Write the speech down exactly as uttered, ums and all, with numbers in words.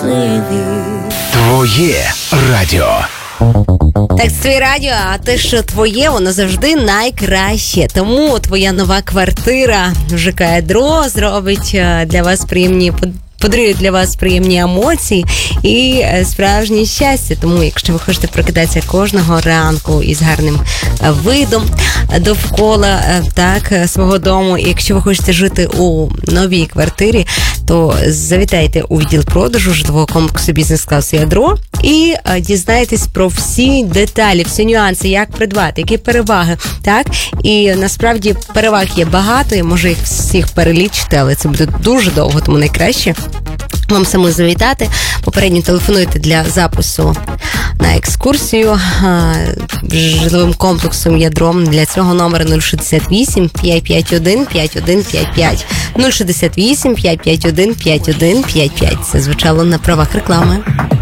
щасливі. Твоє радіо. Так, це твоє радіо, а те, що твоє, воно завжди найкраще. Тому твоя нова квартира в ЖК «Ядро» зробить для вас приємні подарує для вас приємні емоції і справжнє щастя. Тому, якщо ви хочете прокидатися кожного ранку із гарним видом довкола так свого дому, і якщо ви хочете жити у новій квартирі, то завітайте у відділ продажу житлового комплексу «Бізнес-класу Ядро» і дізнайтесь про всі деталі, всі нюанси, як придбати, які переваги, так? І насправді переваг є багато, я можу їх всіх перелічити, але це буде дуже довго, тому найкраще вам самому завітати. Попередньо телефонуйте для запису на екскурсію житловим комплексом «Ядром». Для цього номер нуль шістдесят вісім п'ять п'ять один п'ять один п'ять п'ять. нуль шістдесят вісім п'ять п'ять один п'ять один п'ять п'ять. Це звучало на правах реклами.